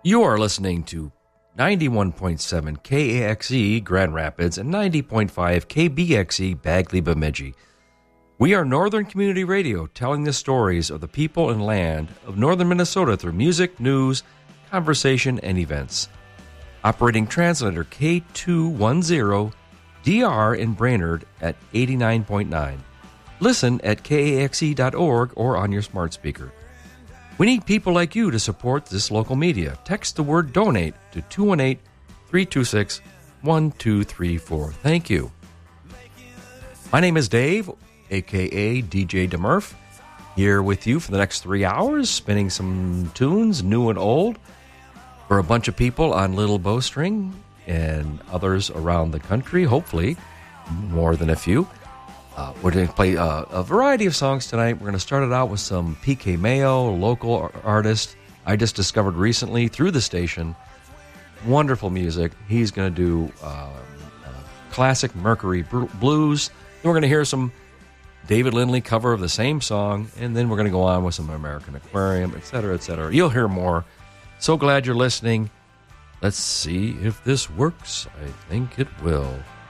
You are listening to 91.7 KAXE Grand Rapids and 90.5 KBXE Bagley Bemidji. We are Northern Community Radio, telling the stories of the people and land of northern Minnesota through music, news, conversation, and events. Operating translator K210DR in Brainerd at 89.9. Listen at KAXE.org or on your smart speaker. We need people like you to support this local media. Text the word donate to 218-326-1234. Thank you. My name is Dave, a.k.a. DJ DeMurph, here with you for the next 3 hours, spinning some tunes, new and old, for a bunch of people on Little Bowstring and others around the country, hopefully more than a few. We're going to play a variety of songs tonight. We're going to start it out with some PK Mayo, local artist I just discovered recently through the station. Wonderful music. He's going to do classic Mercury blues. Then we're going to hear some David Lindley cover of the same song, and then we're going to go on with some American Aquarium, etc., etc. You'll hear more. So glad you're listening. Let's see if this works. I think it will.